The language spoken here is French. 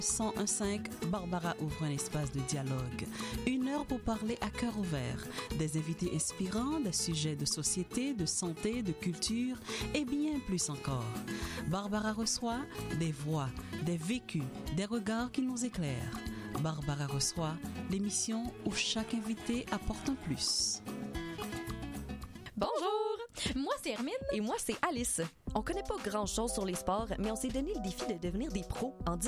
101.5, Barbara ouvre un espace de dialogue. 1 heure pour parler à cœur ouvert. Des invités inspirants, des sujets de société, de santé, de culture et bien plus encore. Barbara reçoit des voix, des vécus, des regards qui nous éclairent. Barbara reçoit l'émission où chaque invité apporte un plus. Bonjour! Moi, c'est Hermine. Et moi, c'est Alice. On connaît pas grand-chose sur les sports, mais on s'est donné le défi de devenir des pros en